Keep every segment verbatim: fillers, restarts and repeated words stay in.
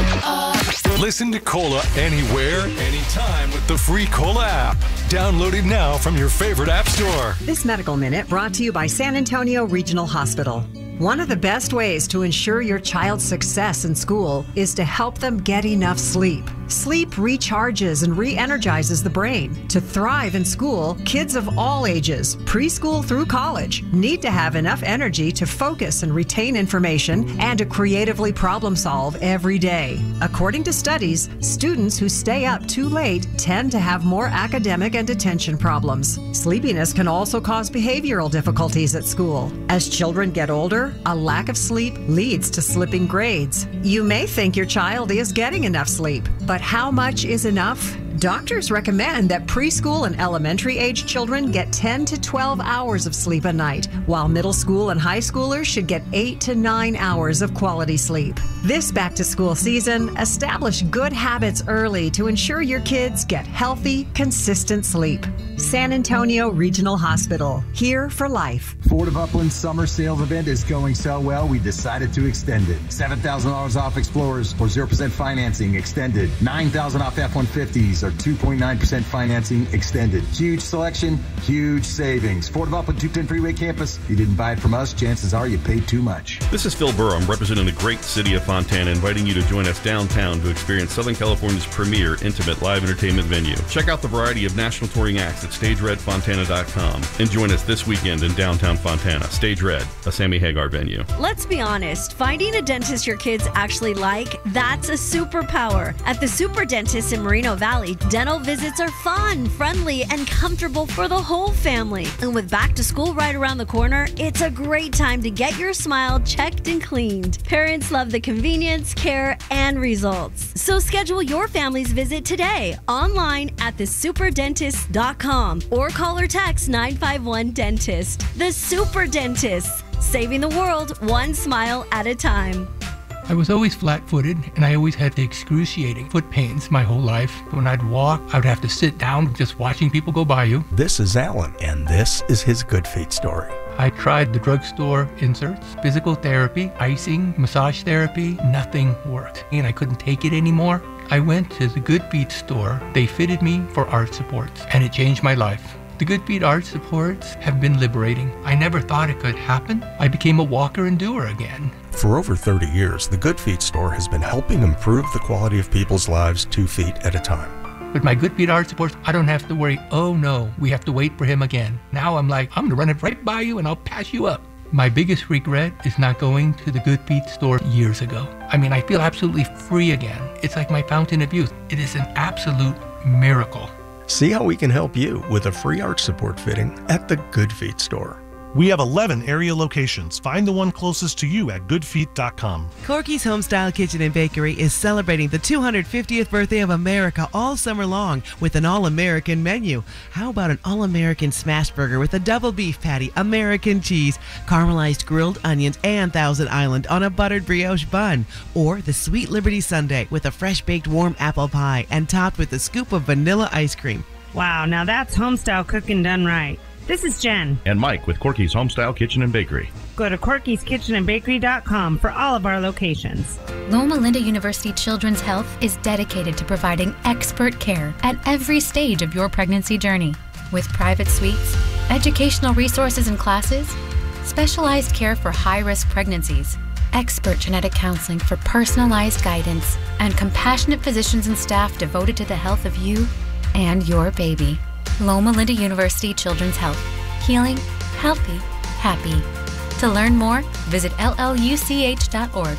Listen to Cola anywhere, anytime with the free Cola app. Download it now from your favorite app store. This Medical Minute brought to you by San Antonio Regional Hospital. One of the best ways to ensure your child's success in school is to help them get enough sleep. Sleep recharges and re-energizes the brain. To thrive in school, kids of all ages, preschool through college, need to have enough energy to focus and retain information and to creatively problem solve every day. According to studies, students who stay up too late tend to have more academic and attention problems. Sleepiness can also cause behavioral difficulties at school. As children get older, a lack of sleep leads to slipping grades. You may think your child is getting enough sleep, but how much is enough? Doctors recommend that preschool and elementary age children get ten to twelve hours of sleep a night, while middle school and high schoolers should get eight to nine hours of quality sleep. This back to school season, establish good habits early to ensure your kids get healthy, consistent sleep. San Antonio Regional Hospital, here for life. Ford of Upland's summer sales event is going so well, we decided to extend it. seven thousand dollars off Explorers or zero percent financing extended. nine thousand dollars off F one fifties or two point nine percent financing extended. Huge selection, huge savings. Ford of Upland two ten Freeway Campus. If you didn't buy it from us, chances are you paid too much. This is Phil Burrow. I'm representing the great city of Fontana, inviting you to join us downtown to experience Southern California's premier intimate live entertainment venue. Check out the variety of national touring acts at stage red fontana dot com and join us this weekend in downtown Fontana. Stage Red, a Sammy Hagar venue. Let's be honest, finding a dentist your kids actually like, that's a superpower. At the Super Dentist in Moreno Valley, dental visits are fun, friendly, and comfortable for the whole family. And with back to school right around the corner, it's a great time to get your smile checked and cleaned. Parents love the convenience, care, and results. So schedule your family's visit today online at the super dentist dot com or call or text nine five one dentist. The Super Dentist, saving the world one smile at a time. I was always flat-footed, and I always had the excruciating foot pains my whole life. When I'd walk, I would have to sit down just watching people go by you. This is Alan, and this is his Good Feet story. I tried the drugstore inserts, physical therapy, icing, massage therapy. Nothing worked, and I couldn't take it anymore. I went to the Good Feet store. They fitted me for arch supports, and it changed my life. The Good Feet arch supports have been liberating. I never thought it could happen. I became a walker and doer again. For over thirty years, the Good Feet store has been helping improve the quality of people's lives two feet at a time. With my Good Feet arch supports, I don't have to worry, oh no, we have to wait for him again. Now I'm like, I'm gonna run it right by you and I'll pass you up. My biggest regret is not going to the Good Feet store years ago. I mean, I feel absolutely free again. It's like my fountain of youth. It is an absolute miracle. See how we can help you with a free arch support fitting at the Good Feet store. We have eleven area locations. Find the one closest to you at good feet dot com. Corky's Homestyle Kitchen and Bakery is celebrating the two hundred fiftieth birthday of America all summer long with an all-American menu. How about an all-American smash burger with a double beef patty, American cheese, caramelized grilled onions, and Thousand Island on a buttered brioche bun? Or the Sweet Liberty Sundae with a fresh-baked warm apple pie and topped with a scoop of vanilla ice cream. Wow, now that's homestyle cooking done right. This is Jen. And Mike with Corky's Homestyle Kitchen and Bakery. Go to corkys kitchen and bakery dot com for all of our locations. Loma Linda University Children's Health is dedicated to providing expert care at every stage of your pregnancy journey. With private suites, educational resources and classes, specialized care for high-risk pregnancies, expert genetic counseling for personalized guidance, and compassionate physicians and staff devoted to the health of you and your baby. Loma Linda University Children's Health. Healing, healthy, happy. To learn more, visit L L U C H dot org.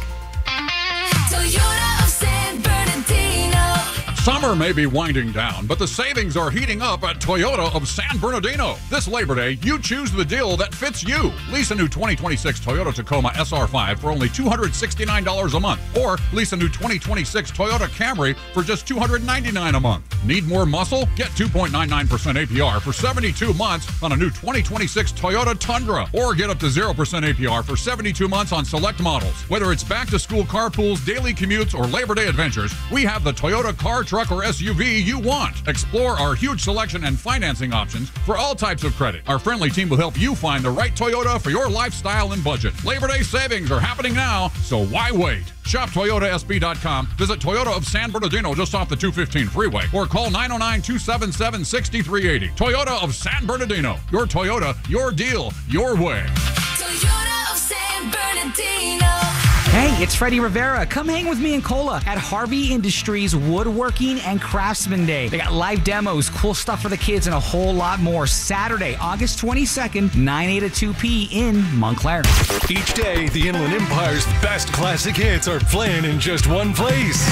Toyota of San Bernardino. Summer may be winding down, but the savings are heating up at Toyota of San Bernardino. This Labor Day, you choose the deal that fits you. Lease a new twenty twenty-six Toyota Tacoma S R five for only two hundred sixty-nine dollars a month, or lease a new twenty twenty-six Toyota Camry for just two hundred ninety-nine dollars a month. Need more muscle? Get two point nine nine percent A P R for seventy-two months on a new twenty twenty-six Toyota Tundra, or get up to zero percent A P R for seventy-two months on select models. Whether it's back-to-school carpools, daily commutes, or Labor Day adventures, we have the Toyota car, truck, or S U V you want. Explore our huge selection and financing options for all types of credit. Our friendly team will help you find the right Toyota for your lifestyle and budget. Labor Day savings are happening now, so why wait? Shop Toyota S B dot com. Visit Toyota of San Bernardino just off the two fifteen freeway or call nine oh nine, two seven seven, six three eight oh. Toyota of San Bernardino. Your Toyota, your deal, your way. Toyota of San Bernardino. Hey, it's Freddie Rivera. Come hang with me and Cola at Harvey Industries Woodworking and Craftsman Day. They got live demos, cool stuff for the kids, and a whole lot more. Saturday, August twenty-second, nine a to two p in Montclair. Each day, the Inland Empire's best classic hits are playing in just one place.